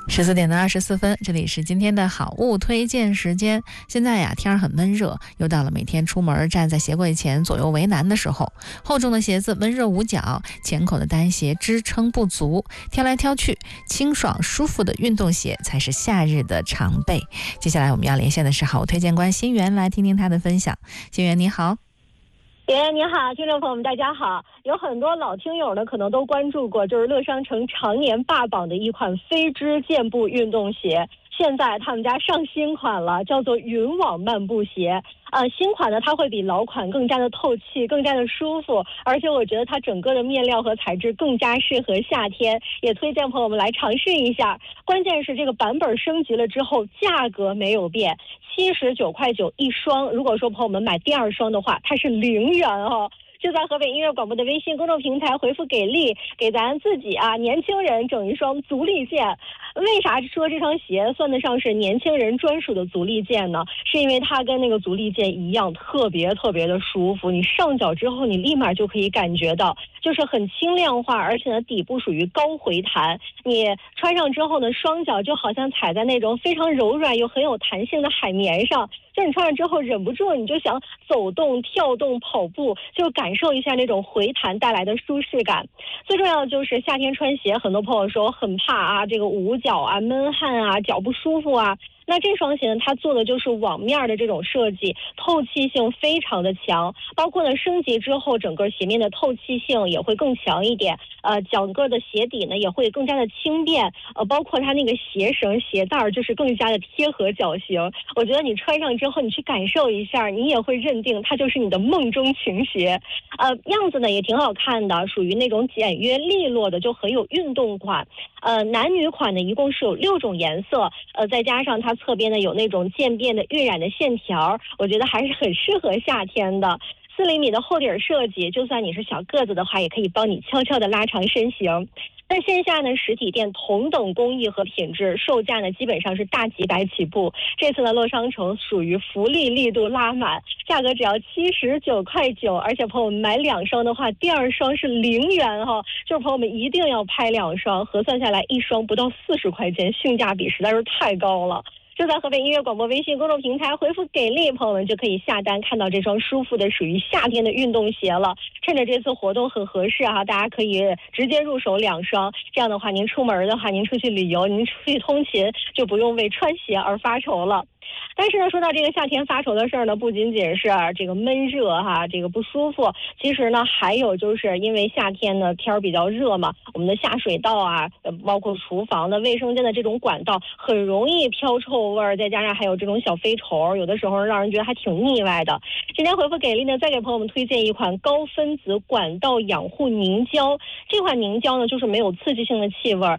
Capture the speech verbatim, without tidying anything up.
十四点的二十四分，这里是今天的好物推荐时间。现在呀，天儿很闷热，又到了每天出门站在鞋柜前左右为难的时候。厚重的鞋子闷热捂脚，浅口的单鞋支撑不足，挑来挑去，清爽舒服的运动鞋才是夏日的常备。接下来我们要连线的是好物推荐官新源，来听听他的分享。新源你好。 爷你好，听众朋友们大家好。有很多老听友呢可能都关注过，就是乐商城常年霸榜的一款飞织健步运动鞋，现在他们家上新款了，叫做云网漫步鞋。呃，新款呢它会比老款更加的透气，更加的舒服，而且我觉得它整个的面料和材质更加适合夏天，也推荐朋友们来尝试一下。关键是这个版本升级了之后，价格没有变，七十九块九一双。如果说朋友们买第二双的话，它是零元哦。就在河北音乐广播的微信公众平台回复给力，给咱自己啊年轻人整一双足力健。为啥说这双鞋算得上是年轻人专属的足力健呢？是因为它跟那个足力健一样，特别特别的舒服。你上脚之后，你立马就可以感觉到，就是很轻量化，而且呢底部属于高回弹。你穿上之后呢，双脚就好像踩在那种非常柔软又很有弹性的海绵上。就你穿上之后忍不住你就想走动、跳动、跑步，就感受一下那种回弹带来的舒适感。最重要的就是夏天穿鞋，很多朋友说很怕啊，这个捂脚啊、闷汗啊、脚不舒服啊。那这双鞋呢，它做的就是网面的这种设计，透气性非常的强，包括呢升级之后，整个鞋面的透气性也会更强一点。呃，整个的鞋底呢也会更加的轻便，呃，包括它那个鞋绳、鞋带就是更加的贴合脚型。我觉得你穿上之后，你去感受一下，你也会认定它就是你的梦中情鞋。呃，样子呢也挺好看的，属于那种简约利落的，就很有运动感。呃，男女款呢一共是有六种颜色，呃，再加上它侧边呢有那种渐变的晕染的线条，我觉得还是很适合夏天的。四厘米的厚底设计，就算你是小个子的话，也可以帮你悄悄的拉长身形。在线下呢，实体店同等工艺和品质，售价呢基本上是大几百起步。这次呢，乐商城属于福利力度拉满，价格只要七十九块九，而且朋友们买两双的话，第二双是零元哈、哦，就是朋友们一定要拍两双，核算下来一双不到四十块钱，性价比实在是太高了。就在河北音乐广播微信公众平台回复给力，朋友们就可以下单看到这双舒服的属于夏天的运动鞋了。趁着这次活动很合适哈、啊，大家可以直接入手两双，这样的话您出门的话，您出去旅游，您出去通勤就不用为穿鞋而发愁了。但是呢，说到这个夏天发愁的事儿呢，不仅仅是这个闷热哈，这个不舒服，其实呢，还有就是因为夏天呢天儿比较热嘛，我们的下水道啊，包括厨房的卫生间的这种管道很容易飘臭味儿，再加上还有这种小飞虫，有的时候让人觉得还挺腻歪的。今天回复给力呢，再给朋友们推荐一款高分子管道养护凝胶。这款凝胶呢，就是没有刺激性的气味，